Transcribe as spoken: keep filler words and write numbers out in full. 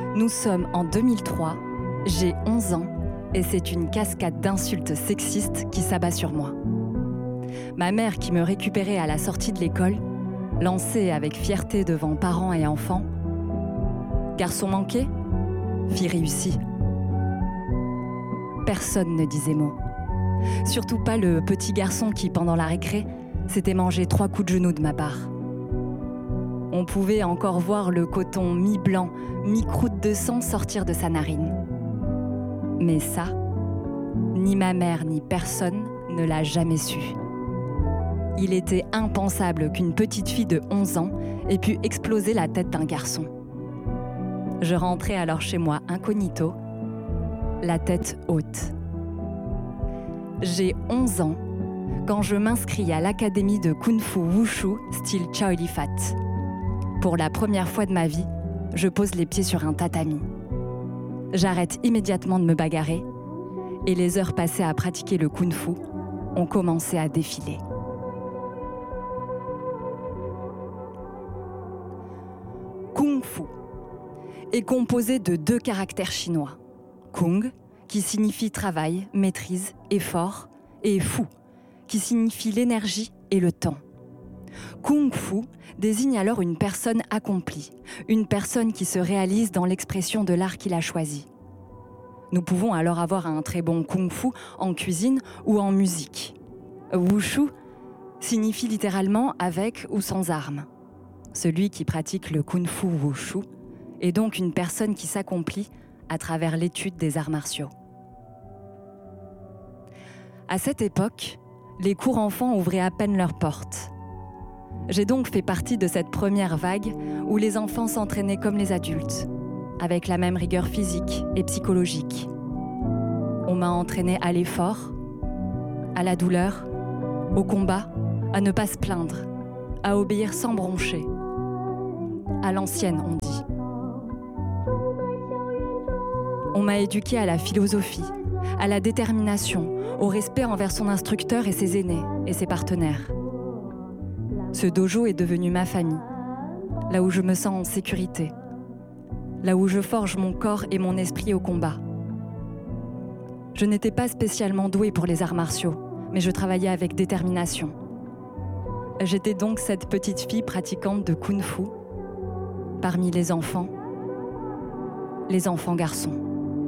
Nous sommes en deux mille trois, j'ai onze ans et c'est une cascade d'insultes sexistes qui s'abat sur moi. Ma mère, qui me récupérait à la sortie de l'école, lançait avec fierté devant parents et enfants « Garçon manqué, fille réussie ». Personne ne disait mot. Surtout pas le petit garçon qui, pendant la récré, s'était mangé trois coups de genou de ma part. On pouvait encore voir le coton mi-blanc, mi-croûte de sang sortir de sa narine. Mais ça, ni ma mère ni personne ne l'a jamais su. Il était impensable qu'une petite fille de onze ans ait pu exploser la tête d'un garçon. Je rentrais alors chez moi incognito, la tête haute. J'ai onze ans quand je m'inscris à l'académie de Kung Fu Wushu style Chow Li Fat. Pour la première fois de ma vie, je pose les pieds sur un tatami. J'arrête immédiatement de me bagarrer et les heures passées à pratiquer le Kung Fu ont commencé à défiler. Kung Fu est composé de deux caractères chinois. Kung, qui signifie travail, maîtrise, effort, et Fu, qui signifie l'énergie et le temps. Kung Fu désigne alors une personne accomplie, une personne qui se réalise dans l'expression de l'art qu'il a choisi. Nous pouvons alors avoir un très bon Kung Fu en cuisine ou en musique. Wushu signifie littéralement avec ou sans armes. Celui qui pratique le Kung Fu Wushu est donc une personne qui s'accomplit à travers l'étude des arts martiaux. À cette époque, les cours enfants ouvraient à peine leurs portes. J'ai donc fait partie de cette première vague où les enfants s'entraînaient comme les adultes, avec la même rigueur physique et psychologique. On m'a entraîné à l'effort, à la douleur, au combat, à ne pas se plaindre, à obéir sans broncher. À l'ancienne, on dit. On m'a éduqué à la philosophie, à la détermination, au respect envers son instructeur et ses aînés et ses partenaires. Ce dojo est devenu ma famille, là où je me sens en sécurité, là où je forge mon corps et mon esprit au combat. Je n'étais pas spécialement douée pour les arts martiaux, mais je travaillais avec détermination. J'étais donc cette petite fille pratiquante de Kung Fu, parmi les enfants, les enfants garçons.